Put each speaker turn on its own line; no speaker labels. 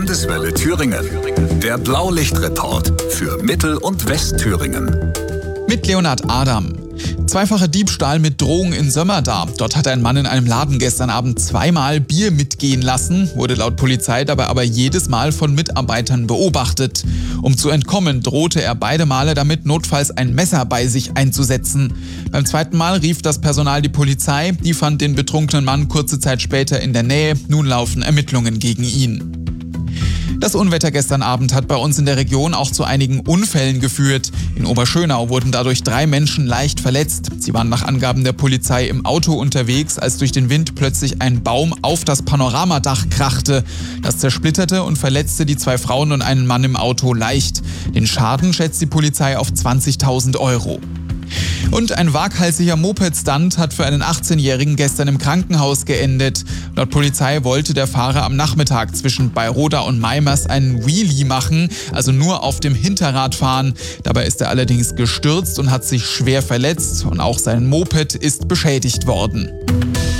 Landeswelle Thüringen. Der Blaulichtreport für Mittel- und Westthüringen.
Mit Leonhard Adam. Zweifacher Diebstahl mit Drohung in Sömmerda. Dort hat ein Mann in einem Laden gestern Abend zweimal Bier mitgehen lassen, wurde laut Polizei dabei aber jedes Mal von Mitarbeitern beobachtet. Um zu entkommen, drohte er beide Male damit, notfalls ein Messer bei sich einzusetzen. Beim zweiten Mal rief das Personal die Polizei, die fand den betrunkenen Mann kurze Zeit später in der Nähe. Nun laufen Ermittlungen gegen ihn. Das Unwetter gestern Abend hat bei uns in der Region auch zu einigen Unfällen geführt. In Oberschönau wurden dadurch 3 Menschen leicht verletzt. Sie waren nach Angaben der Polizei im Auto unterwegs, als durch den Wind plötzlich ein Baum auf das Panoramadach krachte. Das zersplitterte und verletzte die 2 Frauen und einen Mann im Auto leicht. Den Schaden schätzt die Polizei auf 20.000 €. Und ein waghalsiger Moped-Stunt hat für einen 18-Jährigen gestern im Krankenhaus geendet. Laut Polizei wollte der Fahrer am Nachmittag zwischen Bayroda und Meimers einen Wheelie machen, also nur auf dem Hinterrad fahren. Dabei ist er allerdings gestürzt und hat sich schwer verletzt und auch sein Moped ist beschädigt worden.